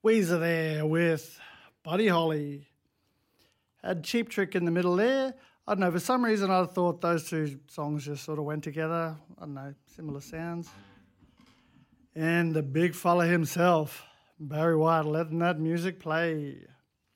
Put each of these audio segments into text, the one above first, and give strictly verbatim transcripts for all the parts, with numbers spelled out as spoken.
Weezer there with Buddy Holly. Had Cheap Trick in the middle there. I don't know, for some reason I thought those two songs just sort of went together. I don't know, similar sounds. And the big fella himself, Barry White, letting that music play.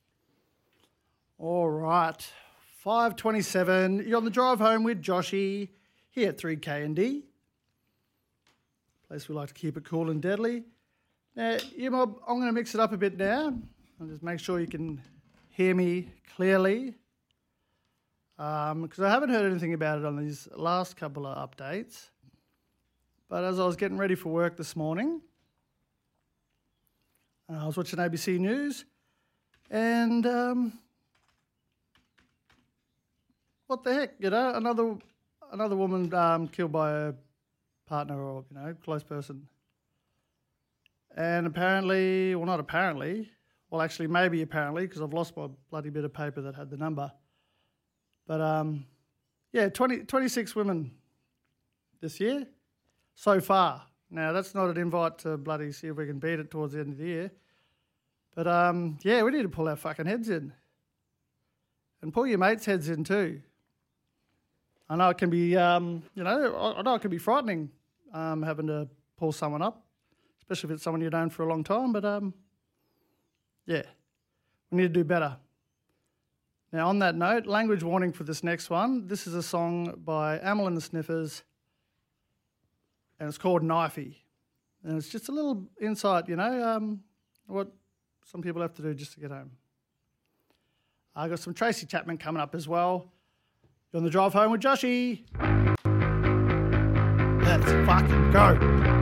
All right, five twenty-seven. You're on the drive home with Joshy here at three K and D. Place we like to keep it cool and deadly. Now, you mob, I'm going to mix it up a bit now. I'll just make sure you can hear me clearly. Because um, I haven't heard anything about it on these last couple of updates. But as I was getting ready for work this morning, I was watching A B C News, and um, what the heck, you know, another another woman um, killed by a partner or, you know, close person. And apparently, well, not apparently, well, actually, maybe apparently, because I've lost my bloody bit of paper that had the number. But, um, yeah, twenty, twenty-six women this year so far. Now, that's not an invite to bloody see if we can beat it towards the end of the year. But, um, yeah, we need to pull our fucking heads in. And pull your mates' heads in too. I know it can be, um, you know, I know it can be frightening um, having to pull someone up, especially if it's someone you've known for a long time. But, um, yeah, we need to do better. Now, on that note, language warning for this next one. This is a song by Amyl and the Sniffers, and it's called Knifey. And it's just a little insight, you know, um, what some people have to do just to get home. I got some Tracy Chapman coming up as well. You're on the drive home with Joshy. Let's fucking go.